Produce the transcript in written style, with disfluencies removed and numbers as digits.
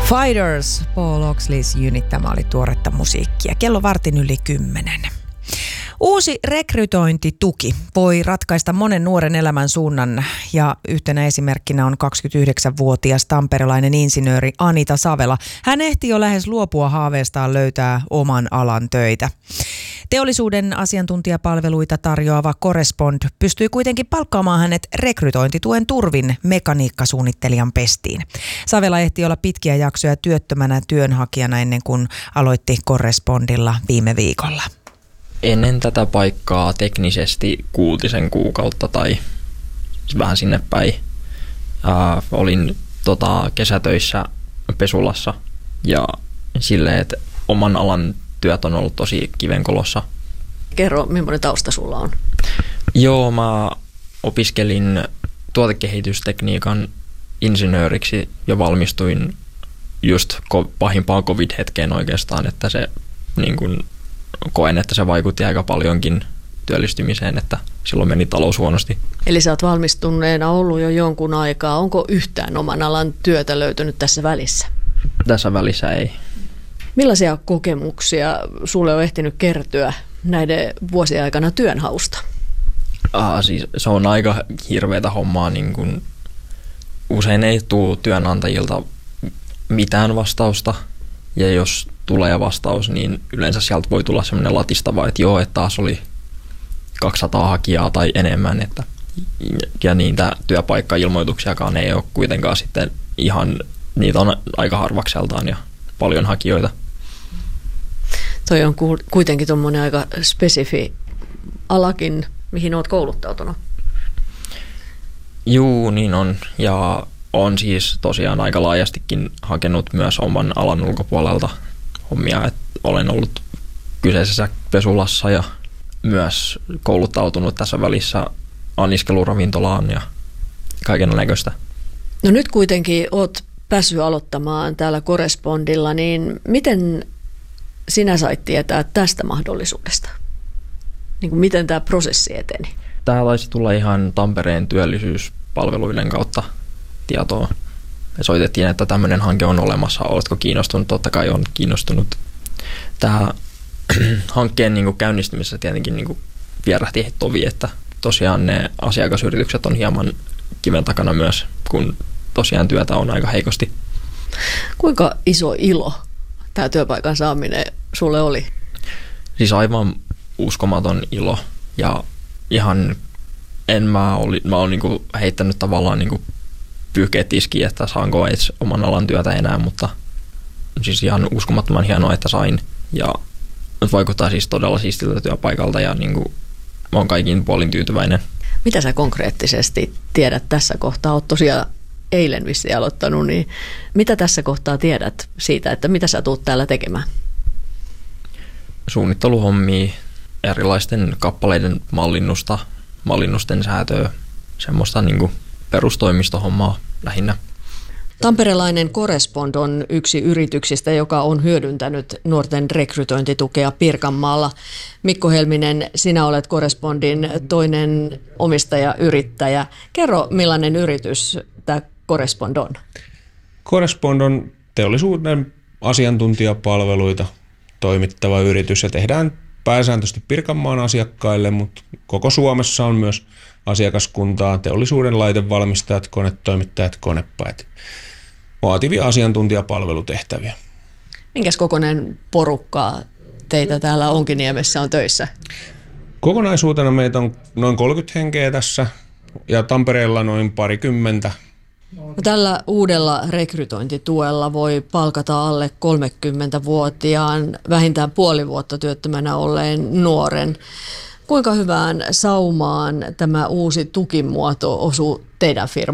Fighters, Paul Oxleys Unit, tämä oli tuoretta musiikkia. Kello 10:15. Uusi rekrytointituki voi ratkaista monen nuoren elämän suunnan ja yhtenä esimerkkinä on 29-vuotias tamperelainen insinööri Anita Savela. Hän ehti jo lähes luopua haaveestaan löytää oman alan töitä. Teollisuuden asiantuntijapalveluita tarjoava Correspond pystyi kuitenkin palkkaamaan hänet rekrytointituen turvin mekaniikkasuunnittelijan pestiin. Savela ehti olla pitkiä jaksoja työttömänä työnhakijana ennen kuin aloitti Correspondilla viime viikolla. Ennen tätä paikkaa teknisesti 6 kuukautta tai vähän sinne päin. Olin kesätöissä Pesulassa ja silleen, että oman alan työt on ollut tosi kivenkolossa. Kerro, millainen tausta sulla on? Joo, mä opiskelin tuotekehitystekniikan insinööriksi ja valmistuin just pahimpaan covid-hetkeen oikeastaan, että se niin kun koen, että se vaikutti aika paljonkin työllistymiseen, että silloin meni talous huonosti. Eli sä oot valmistuneena ollut jo jonkun aikaa. Onko yhtään oman alan työtä löytynyt tässä välissä? Tässä välissä ei. Millaisia kokemuksia sulle on ehtinyt kertyä näiden vuosien aikana työnhausta? Siis se on aika hirveätä hommaa. Niin kun usein ei tule työnantajilta mitään vastausta. Ja jos tulee vastaus, niin yleensä sieltä voi tulla semmoinen latistava, että joo, että taas oli 200 hakijaa tai enemmän. Ja niitä työpaikkailmoituksiakaan ei ole kuitenkaan sitten ihan, niitä on aika harvakseltaan ja paljon hakijoita. Toi on kuitenkin tuommoinen aika spesifi alakin, mihin olet kouluttautunut. Juu, niin on. Ja on siis tosiaan aika laajastikin hakenut myös oman alan ulkopuolelta hommia. Et olen ollut kyseisessä Pesulassa ja myös kouluttautunut tässä välissä anniskeluravintolaan ja kaiken näköistä. No nyt kuitenkin olet päässyt aloittamaan täällä Correspondilla, niin miten sinä sait tietää tästä mahdollisuudesta? Niin kuin miten tämä prosessi eteni? Tämä taisi tulla ihan Tampereen työllisyyspalveluiden kautta tietoa. Me soitettiin, että tämmöinen hanke on olemassa. Oletko kiinnostunut? Totta kai on kiinnostunut. Tämä hankkeen niin kuin käynnistymisessä tietenkin niin kuin vierähti tovi, että tosiaan ne asiakasyritykset on hieman kiven takana myös, kun tosiaan työtä on aika heikosti. Kuinka iso ilo tämä työpaikan saaminen sulle oli? Siis aivan uskomaton ilo ja ihan mä olen niinku heittänyt tavallaan niinku pyyhkeet tiskiin, että saanko edes oman alan työtä enää, mutta siis ihan uskomattoman hienoa, että sain ja nyt vaikuttaa siis todella siistiltä työpaikalta ja niinku olen kaikin puolin tyytyväinen. Mitä sä konkreettisesti tiedät tässä kohtaa? Olet tosiaan eilen vissiin aloittanut, niin mitä tässä kohtaa tiedät siitä, että mitä sä tuut täällä tekemään? Suunnitteluhommia, erilaisten kappaleiden mallinnusten säätöä, semmoista niin kuin perustoimistohommaa lähinnä. Tamperelainen Correspond on yksi yrityksistä, joka on hyödyntänyt nuorten rekrytointitukea Pirkanmaalla. Mikko Helminen, sinä olet Correspondin toinen omistaja-yrittäjä. Kerro, millainen yritys tämä Correspond on? Correspond on teollisuuden asiantuntijapalveluita toimittava yritys ja tehdään pääsääntöisesti Pirkanmaan asiakkaille, mutta koko Suomessa on myös asiakaskuntaa, teollisuuden laitevalmistajat, konetoimittajat, konepäät. Vaativia asiantuntijapalvelutehtäviä. Minkäs kokoinen porukka teitä täällä Onkiniemessä on töissä? Kokonaisuutena meitä on noin 30 henkeä tässä ja Tampereella noin parikymmentä. Tällä uudella rekrytointituella voi palkata alle 30-vuotiaan vähintään puoli vuotta työttömänä olleen nuoren. Kuinka hyvään saumaan tämä uusi tukimuoto osuu teidän firmaan?